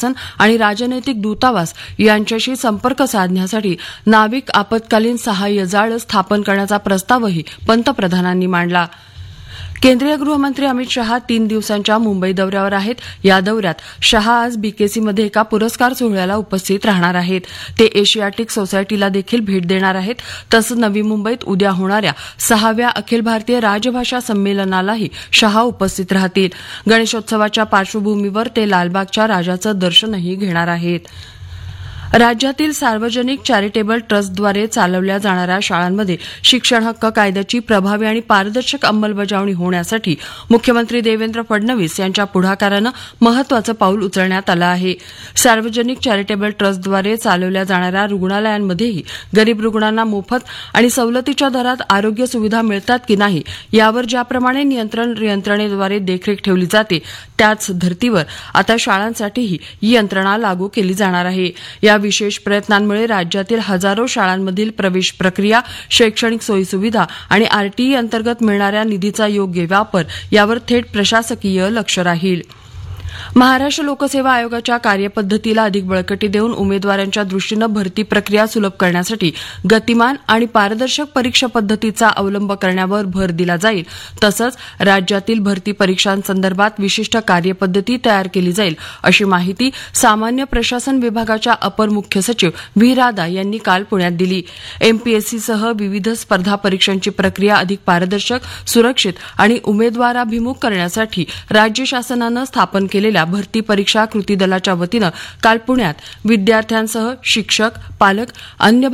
प्रशासन आणि राजनैतिक दूतावास यांच्याशी संपर्क साधण्यासाठी नाविक आपत्कालीन सहाय्य जाळं स्थापन करण्याचा प्रस्तावही पंतप्रधानांनी मांडला. केंद्रीय गृहमंत्री अमित शहा 3 दिवसांच्या मुंबई दौऱ्यावर आहेत. या दौऱ्यात शहा आज बीकेसीमध्ये एका पुरस्कार सोहळ्याला उपस्थित राहणार आहेत. ते एशियाटिक सोसायटीला देखील भेट देणार आहेत. तसंच नवी मुंबईत उद्या होणाऱ्या 6व्या अखिल भारतीय राजभाषा संमेलनालाही शहा उपस्थित राहतील. गणेशोत्सवाच्या पार्श्वभूमीवर ते लालबागच्या राजाचं दर्शनही घेणार आहेत. राज्यातील सार्वजनिक चॅरिटेबल ट्रस्टद्वारे चालवल्या जाणाऱ्या शाळांमध्ये शिक्षण हक्क कायद्याची प्रभावी आणि पारदर्शक अंमलबजावणी होण्यासाठी मुख्यमंत्री देवेंद्र फडणवीस यांच्या पुढाकारानं महत्वाचं पाऊल उचलण्यात आलं आहे. सार्वजनिक चॅरिटेबल ट्रस्टद्वारे चालवल्या जाणाऱ्या रुग्णालयांमध्येही गरीब रुग्णांना मोफत आणि सवलतीच्या दरात आरोग्य सुविधा मिळतात की नाही यावर ज्याप्रमाणे नियंत्रण यंत्रणेद्वारे देखरेख ठेवली जाते त्याच धर्तीवर आता शाळांसाठीही ही यंत्रणा लागू केली जाणार आहे. या विशेष प्रयत्नांमुळे राज्यातील हजारो शाळांमधील प्रवेश प्रक्रिया, शैक्षणिक सोयीसुविधा आणि आरटीई अंतर्गत मिळणाऱ्या निधीचा योग्य वापर यावर थेट प्रशासकीय लक्ष राहील. महाराष्ट्र लोकसेवा आयोगाच्या कार्यपद्धतीला अधिक बळकटी देऊन उमेदवारांच्या दृष्टीनं भरती प्रक्रिया सुलभ करण्यासाठी गतिमान आणि पारदर्शक परीक्षा पद्धतीचा अवलंब करण्यावर भर दिला जाईल. तसंच राज्यातील भरती परीक्षांसंदर्भात विशिष्ट कार्यपद्धती तयार केली जाईल अशी माहिती सामान्य प्रशासन विभागाच्या अपर मुख्य सचिव व्ही राधा यांनी काल पुण्यात दिली. एमपीएससीसह विविध स्पर्धा परीक्षांची प्रक्रिया अधिक पारदर्शक, सुरक्षित आणि उमेदवाराभिमुख करण्यासाठी राज्य शासनानं स्थापन केलेल्या भरती परीक्षा कृती दलाच्या वतीनं काल पुण्यात विद्यार्थ्यांसह शिक्षक, पालक, अन्य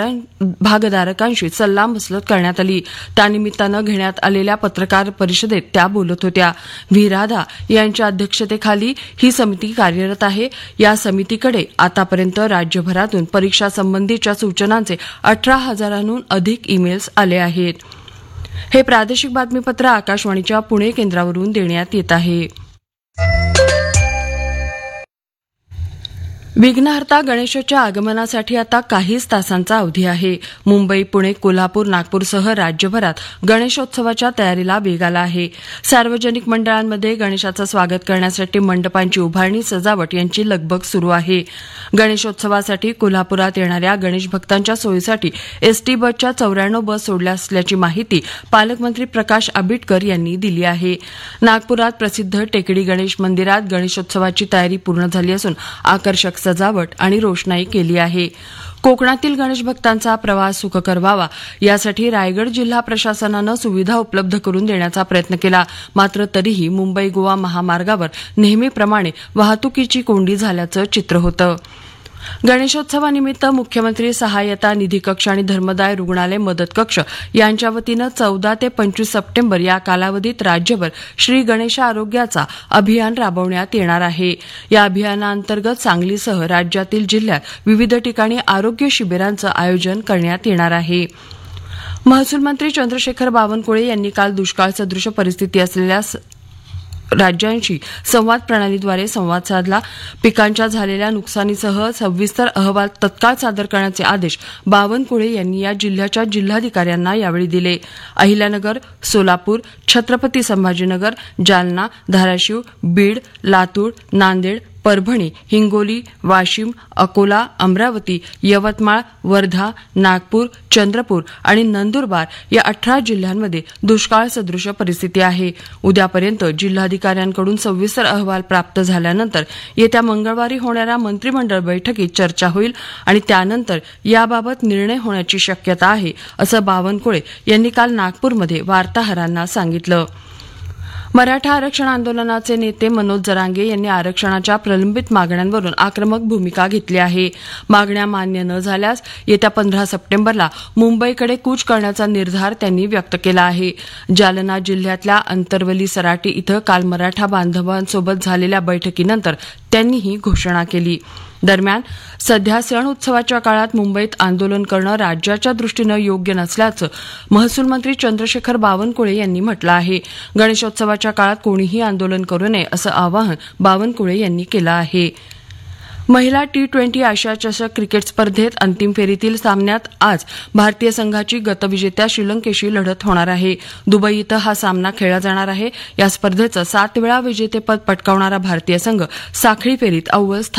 भागधारकांशी सल्लामसलत करण्यात आली. त्यानिमित्तानं घेण्यात आलेल्या पत्रकार परिषदेत त्या बोलत होत्या. व्ही राधा यांच्या अध्यक्षतेखाली ही समिती कार्यरत आहे. या समितीकडे आतापर्यंत राज्यभरातून परीक्षासंबंधीच्या सूचनांचे 18,000हून अधिक ईमेल्स आले आहेत. हे प्रादेशिक बातमीपत्र आकाशवाणीच्या पुणे केंद्रावरून देण्यात येत आहे. विघ्नहर्ता गणेशाच्या आगमनासाठी आता काहीच तासांचा अवधी आहे. मुंबई, पुणे, कोल्हापूर, नागपूरसह राज्यभरात गणेशोत्सवाच्या तयारीला वेग आला आहे. सार्वजनिक मंडळांमध्ये गणेशाचं स्वागत करण्यासाठी मंडपांची उभारणी, सजावट यांची लगबग सुरू आहे. गणेशोत्सवासाठी कोल्हापुरात येणाऱ्या गणेश भक्तांच्या सोयीसाठी एसटी बसच्या 94 बस सोडल्या असल्याची माहिती पालकमंत्री प्रकाश आंबेडकर यांनी दिली आहे. नागपुरात प्रसिद्ध टेकडी गणेश मंदिरात गणेशोत्सवाची तयारी पूर्ण झाली असून आकर्षक सजावट आणि रोषणाई केली आहे. कोकणातील गणेश भक्तांचा प्रवास सुखकर व्हावा यासाठी रायगड जिल्हा प्रशासनानं सुविधा उपलब्ध करून देण्याचा प्रयत्न केला. मात्र तरीही मुंबई गोवा महामार्गावर नेहमीप्रमाणे वाहतुकीची कोंडी झाल्याचं चित्र होतं. गणेशोत्सवानिमित्त मुख्यमंत्री सहाय्यता निधी कक्ष आणि धर्मदाय रुग्णालय मदत कक्ष यांच्या वतीनं 14 ते 25 सप्टेंबर या कालावधीत राज्यभर श्री गणेश आरोग्याचा अभियान राबवण्यात येणार आहे. या अभियानाअंतर्गत सांगलीसह राज्यातील जिल्ह्यात विविध ठिकाणी आरोग्य शिबिरांचं आयोजन करण्यात येणार आहे. महसूल मंत्री चंद्रशेखर बावनकुळे यांनी काल दुष्काळसदृश परिस्थिती असलेल्या राज्यांशी संवाद प्रणालीद्वारे संवाद साधला. पिकांच्या झालेल्या नुकसानीसह सविस्तर अहवाल तत्काळ सादर करण्याचे आदेश बावनकुळे यांनी या जिल्ह्याच्या जिल्हाधिकाऱ्यांना यावेळी दिले. अहिल्यानगर, सोलापूर, छत्रपती संभाजीनगर, जालना, धाराशिव, बीड, लातूर, नांदेड, परभणी, हिंगोली, वाशिम, अकोला, अमरावती, यवतमाळ, वर्धा, नागपूर, चंद्रपूर आणि नंदुरबार या 18 जिल्ह्यांमध्ये दुष्काळ सदृश परिस्थिती आहे. उद्यापर्यंत जिल्हाधिकाऱ्यांकडून सविस्तर अहवाल प्राप्त झाल्यानंतर येत्या मंगळवारी होणाऱ्या मंत्रिमंडळ बैठकीत चर्चा होईल आणि त्यानंतर याबाबत निर्णय होण्याची शक्यता आहे, असं बावनकुळे यांनी काल नागपूरमध्ये वार्ताहरांना सांगितलं. मराठा आरक्षण आंदोलनाचे नेते मनोज जरांगे यांनी आरक्षणाच्या प्रलंबित मागण्यांवरून आक्रमक भूमिका घेतली आहे. मागण्या मान्य न झाल्यास येत्या 15 सप्टेंबरला मुंबईकडे कूच करण्याचा निर्धार त्यांनी व्यक्त केला आहे. जालना जिल्ह्यातल्या अंतरवली सराटी इथं काल मराठा बांधवांसोबत झालेल्या बैठकीनंतर त्यांनी ही घोषणा केली. दरम्यान सध्या सण उत्सवाच्या काळात मुंबईत आंदोलन करणं राज्याच्या दृष्टीनं योग्य नसल्याचं महसूल मंत्री चंद्रशेखर बावनकुळे यांनी म्हटलं आहे. गणेशोत्सवाच्या काळात कोणीही आंदोलन करू नये असं आवाहन बावनकुळे यांनी केलं आहे. महिला T20 आशिया चषक क्रिकेट स्पर्धेत अंतिम फेरीतील सामन्यात आज भारतीय संघाची गतविजेत्या श्रीलंकेशी लढत होणार आहे. दुबई इथं हा सामना खेळला जाणार आहे. या स्पर्धेचं 7 वेळा विजेतेपद पटकावणारा भारतीय संघ साखळी फेरीत अव्वल